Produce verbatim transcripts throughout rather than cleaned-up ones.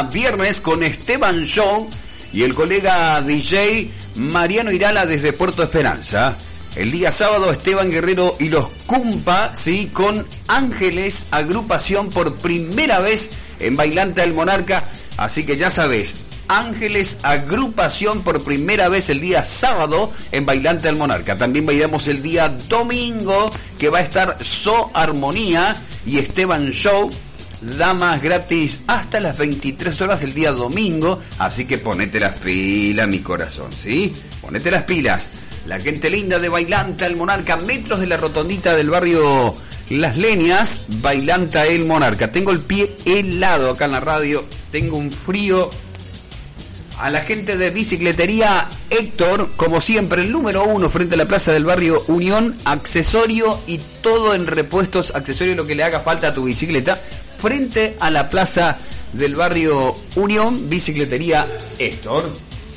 día viernes con Esteban Show y el colega D J Mariano Irala desde Puerto Esperanza. El día sábado Esteban Guerrero y los Cumpa, sí, con Ángeles, agrupación por primera vez en Bailanta del Monarca. Así que ya sabes, Ángeles, agrupación por primera vez el día sábado en Bailanta del Monarca. También bailamos el día domingo, que va a estar So Armonía y Esteban Show. Damas gratis hasta las veintitrés horas el día domingo. Así que ponete las pilas, mi corazón, ¿sí? Ponete las pilas. La gente linda de Bailanta el Monarca, metros de la rotondita del barrio Las Leñas, Bailanta el Monarca. Tengo el pie helado acá en la radio, tengo un frío. A la gente de Bicicletería Héctor, como siempre, el número uno frente a la plaza del barrio Unión, accesorio y todo en repuestos, accesorio lo que le haga falta a tu bicicleta, frente a la plaza del barrio Unión, Bicicletería Héctor.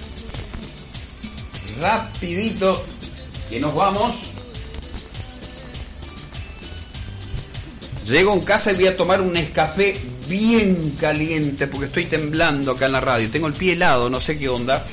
Rapidito, que nos vamos. Llego en casa y voy a tomar un Nescafé bien caliente porque estoy temblando acá en la radio. Tengo el pie helado, no sé qué onda.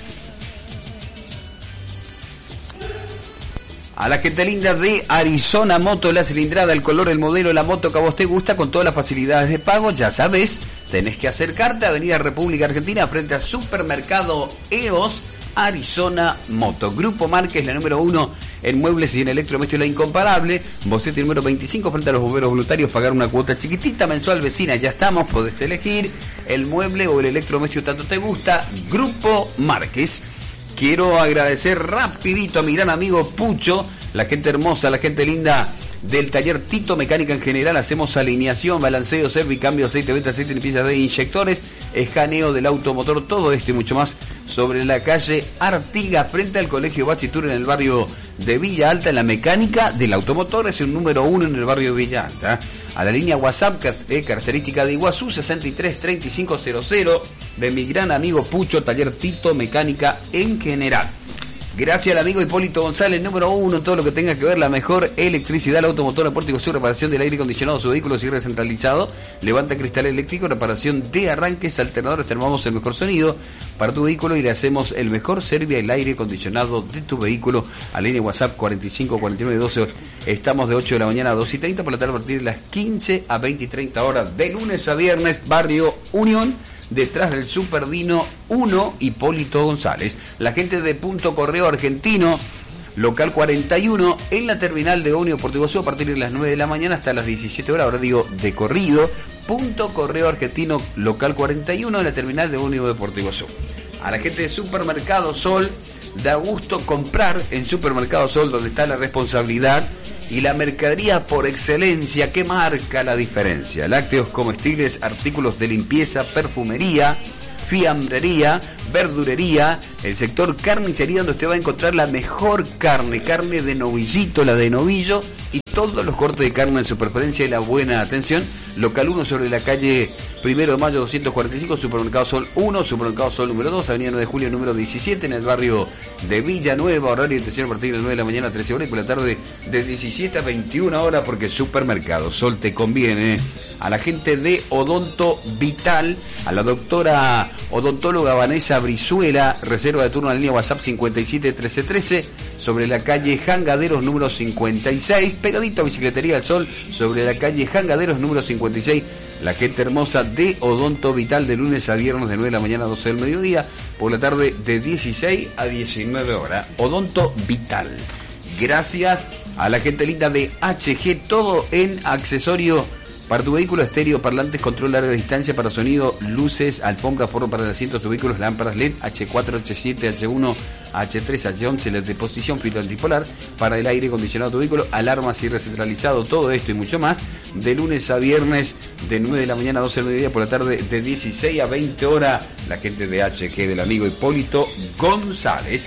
A la gente linda de Arizona Moto, la cilindrada, el color, el modelo, la moto que a vos te gusta, con todas las facilidades de pago, ya sabes, tenés que acercarte a Avenida República Argentina frente a Supermercado E O S. Arizona Moto. Grupo Márquez, la número uno en muebles y en electrodomésticos, la incomparable. Bocete número veinticinco frente a los bomberos voluntarios. Pagar una cuota chiquitita mensual, vecina, ya estamos. Podés elegir el mueble o el electrodoméstico tanto te gusta. Grupo Márquez. Quiero agradecer rapidito a mi gran amigo Pucho, la gente hermosa, la gente linda del taller Tito Mecánica en general. Hacemos alineación, balanceo, servicambio, aceite, venta, aceite, limpieza de inyectores, escaneo del automotor, todo esto y mucho más sobre la calle Artigas frente al Colegio Bachitur en el barrio de Villa Alta. En la mecánica del automotor es el número uno en el barrio de Villa Alta. A la línea WhatsApp, eh, característica de Iguazú, sesenta y tres treinta y cinco cero cero, de mi gran amigo Pucho, taller Tito Mecánica en general. Gracias al amigo Hipólito González, número uno en todo lo que tenga que ver la mejor electricidad, el automotor, aporte y su reparación del aire acondicionado, su vehículo, cierre centralizado, levanta cristal eléctrico, reparación de arranques, alternadores, termamos el mejor sonido para tu vehículo y le hacemos el mejor servicio al aire acondicionado de tu vehículo. A línea WhatsApp cuarenta y cinco cuarenta y nueve doce. Estamos de ocho de la mañana a dos y treinta, por la tarde a partir de las quince a veinte y treinta horas, de lunes a viernes, barrio Unión, detrás del Superdino uno, Hipólito González. La gente de Punto Correo Argentino, local cuarenta y uno, en la terminal de ómnibus Puerto Iguazú, a partir de las nueve de la mañana hasta las diecisiete horas, ahora digo de corrido. Punto Correo Argentino, local cuarenta y uno, en la terminal de ómnibus de Puerto Iguazú. A la gente de Supermercado Sol, da gusto comprar en Supermercado Sol, donde está la responsabilidad y la mercadería por excelencia que marca la diferencia. Lácteos, comestibles, artículos de limpieza, perfumería, fiambrería, verdurería, el sector carnicería, donde usted va a encontrar la mejor carne, carne de novillito, la de novillo, y todos los cortes de carne en su preferencia y la buena atención. Local uno sobre la calle Primero de Mayo doscientos cuarenta y cinco, Supermercado Sol uno, Supermercado Sol número dos, Avenida nueve de Julio número diecisiete, en el barrio de Villanueva. Horario de atención a partir de las nueve de la mañana a trece horas y por la tarde de diecisiete a veintiuna horas, porque Supermercado Sol te conviene. A la gente de Odonto Vital, a la doctora odontóloga Vanessa Brizuela, reserva de turno a la línea WhatsApp cincuenta y siete trece trece, sobre la calle Jangaderos número cincuenta y seis, pegadito a Bicicletería del Sol, sobre la calle Jangaderos número cincuenta y seis. La gente hermosa de Odonto Vital, de lunes a viernes de nueve de la mañana a doce del mediodía, por la tarde de dieciséis a diecinueve horas. Odonto Vital. Gracias a la gente linda de H G, todo en accesorio para tu vehículo, estéreo, parlantes, control larga distancia para sonido, luces, alfombra, forro para el asiento de tus vehículos, lámparas L E D, H cuatro, H siete, H uno, H tres, H once, L E D de posición, filtro antipolar para el aire acondicionado de tu vehículo, alarma, cierre centralizado, todo esto y mucho más, de lunes a viernes de nueve de la mañana a doce del mediodía, por la tarde de dieciséis a veinte horas. La gente de H G, del amigo Hipólito González.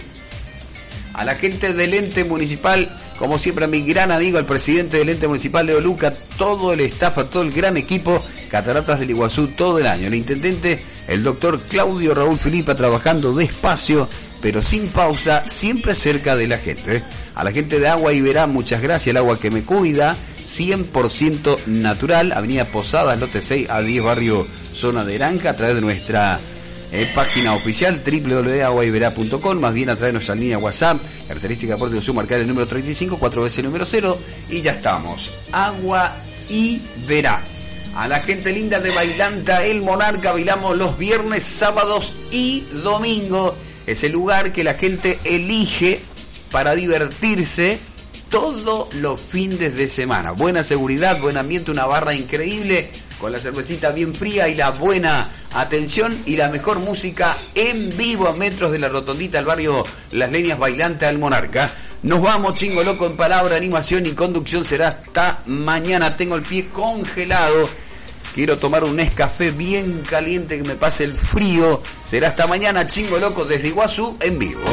A la gente del ente municipal, como siempre, a mi gran amigo, el presidente del ente municipal, Leo Luca, todo el staff, a todo el gran equipo, Cataratas del Iguazú, todo el año. El intendente, el doctor Claudio Raúl Filipa, trabajando despacio, pero sin pausa, siempre cerca de la gente. A la gente de Agua Iberá, muchas gracias, el agua que me cuida, cien por ciento natural, Avenida Posadas, lote seis a diez, barrio zona de Eranca, a través de nuestra eh, página oficial doble u doble u doble u punto agua y verá punto com, más bien a través de nuestra línea WhatsApp, característica por de marcar el número treinta y cinco, cuatro veces el número cero, y ya estamos. Agua y Verá. A la gente linda de Bailanta El Monarca, bailamos los viernes, sábados y domingo. Es el lugar que la gente elige para divertirse todos los fines de semana. Buena seguridad, buen ambiente, una barra increíble, con la cervecita bien fría y la buena atención y la mejor música en vivo a metros de la rotondita del barrio Las Leñas, Bailanta El Monarca. Nos vamos, Chingo Loco, en palabra, animación y conducción. Será hasta mañana. Tengo el pie congelado. Quiero tomar un Nescafé bien caliente que me pase el frío. Será hasta mañana, Chingo Loco, desde Iguazú en vivo.